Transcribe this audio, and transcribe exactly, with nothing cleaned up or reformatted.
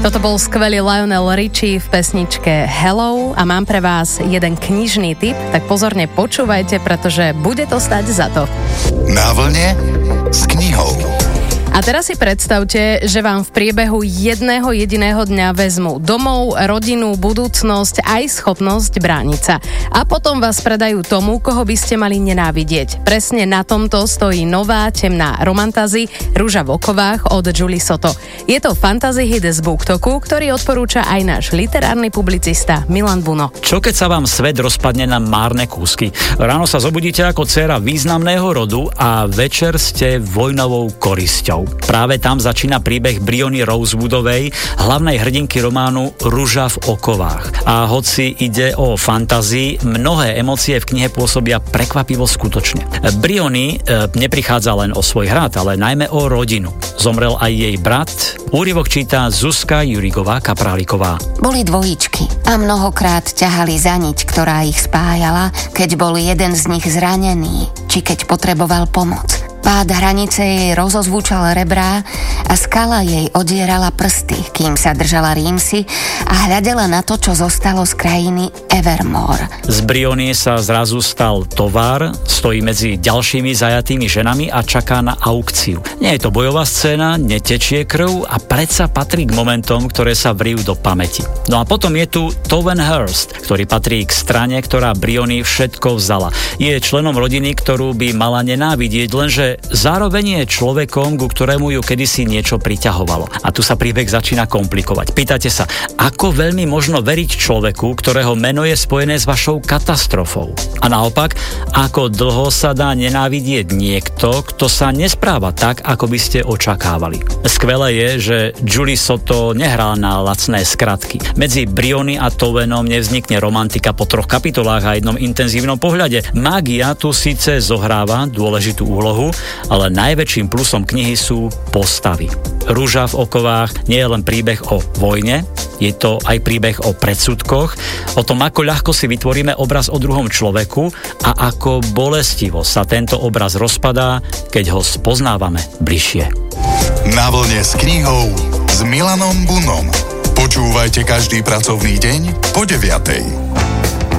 Toto bol skvelý Lionel Richie v pesničke Hello a mám pre vás jeden knižný tip, tak pozorne počúvajte, pretože bude to stať za to. Na vlne s knihou. A teraz si predstavte, že vám v priebehu jedného jediného dňa vezmú domov, rodinu, budúcnosť, aj schopnosť brániť sa. A potom vás predajú tomu, koho by ste mali nenávidieť. Presne na tomto stojí nová temná romantázy Rúža v okovách od Julie Soto. Je to fantasy hit z BookToku, ktorý odporúča aj náš literárny publicista Milan Buno. Čo keď sa vám svet rozpadne na márne kúsky? Ráno sa zobudíte ako dcéra významného rodu a večer ste vojnovou korisťou. Práve tam začína príbeh Briony Rosewoodovej, hlavnej hrdinky románu Rúža v okovách. A hoci ide o fantázii, mnohé emócie v knihe pôsobia prekvapivo skutočne. Briony e, neprichádza len o svoj hrad, ale najmä o rodinu. Zomrel aj jej brat. Úryvok číta Zuzka Jurigová Kapráliková. Boli dvojičky a mnohokrát ťahali za niť, ktorá ich spájala, keď bol jeden z nich zranený, či keď potreboval pomoc. Pád hranice jej rozozvučal rebrá a skala jej odierala prsty, kým sa držala rímsy a hľadela na to, čo zostalo z krajiny Evermore. Z Briony sa zrazu stal tovar, stojí medzi ďalšími zajatými ženami a čaká na aukciu. Nie je to bojová scéna, netečie krv a predsa patrí k momentom, ktoré sa vrijú do pamäti. No a potom je tu Townsend, ktorý patrí k strane, ktorá Briony všetko vzala. Je členom rodiny, ktorú by mala nenávidieť, lenže zároveň je človekom, ku ktorému ju kedysi niečo priťahovalo. A tu sa príbeh začína komplikovať. Pýtate sa, ako veľmi možno veriť človeku, ktorého meno je spojené s vašou katastrofou? A naopak, ako dlho sa dá nenávidieť niekto, kto sa nespráva tak, ako by ste očakávali? Skvelé je, že Julie Soto nehrá na lacné skratky. Medzi Briony a Towenom nevznikne romantika po troch kapitolách a jednom intenzívnom pohľade. Mágia tu síce zohráva dôležitú úlohu, ale najväčším plusom knihy sú postavy. Rúža v okovách nie je len príbeh o vojne, je to aj príbeh o predsudkoch, o tom, ako ľahko si vytvoríme obraz o druhom človeku a ako bolestivo sa tento obraz rozpadá, keď ho spoznávame bližšie. Na vlne s knihou s Milanom Bunom. Počúvajte každý pracovný deň po deviatej.